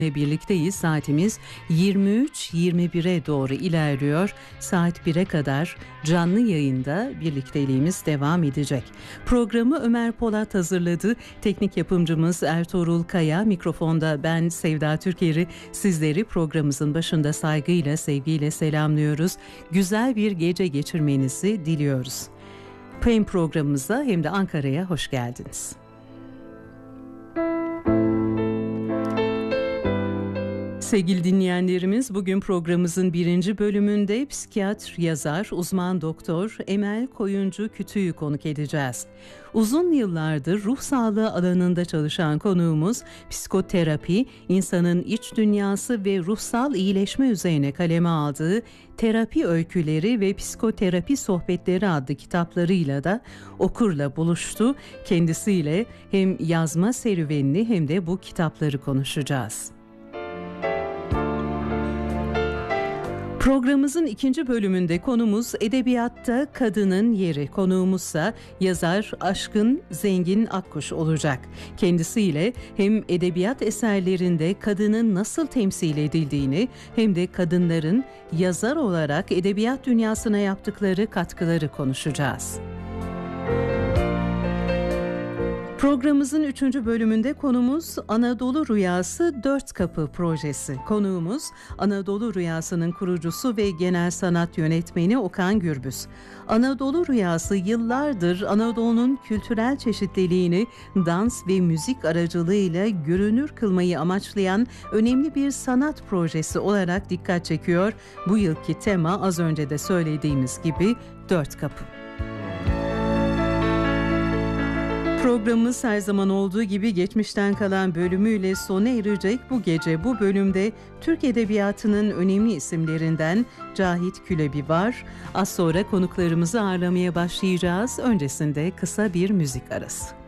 birlikteyiz. Saatimiz 23.21'e doğru ilerliyor. Saat 1'e kadar canlı yayında birlikteliğimiz devam edecek. Programı Ömer Polat hazırladı. Teknik yapımcımız Ertuğrul Kaya, mikrofonda ben Sevda Türker'i. Sizleri programımızın başında saygıyla, sevgiyle selamlıyoruz. Güzel bir gece geçirmenizi diliyoruz. Hem programımıza hem de Ankara'ya hoş geldiniz. Sevgili dinleyenlerimiz, bugün programımızın 1. bölümünde psikiyatr, yazar, uzman doktor Emel Koyuncu Kütü'yü konuk edeceğiz. Uzun yıllardır ruh sağlığı alanında çalışan konuğumuz psikoterapi, insanın iç dünyası ve ruhsal iyileşme üzerine kaleme aldığı Terapi Öyküleri ve Psikoterapi Sohbetleri adlı kitaplarıyla da okurla buluştu. Kendisiyle hem yazma serüvenini hem de bu kitapları konuşacağız. Programımızın 2. bölümünde konumuz edebiyatta kadının yeri. Konuğumuzsa yazar Aşkın Zengin Akkuş olacak. Kendisiyle hem edebiyat eserlerinde kadının nasıl temsil edildiğini hem de kadınların yazar olarak edebiyat dünyasına yaptıkları katkıları konuşacağız. Programımızın 3. bölümünde konumuz Anadolu Rüyası 4 Kapı projesi. Konuğumuz Anadolu Rüyası'nın kurucusu ve genel sanat yönetmeni Okan Gürbüz. Anadolu Rüyası yıllardır Anadolu'nun kültürel çeşitliliğini dans ve müzik aracılığıyla görünür kılmayı amaçlayan önemli bir sanat projesi olarak dikkat çekiyor. Bu yılki tema az önce de söylediğimiz gibi 4 Kapı. Programımız her zaman olduğu gibi geçmişten kalan bölümüyle sona erecek. Bu gece bu bölümde Türk Edebiyatı'nın önemli isimlerinden Cahit Külebi var. Az sonra konuklarımızı ağırlamaya başlayacağız. Öncesinde kısa bir müzik arası.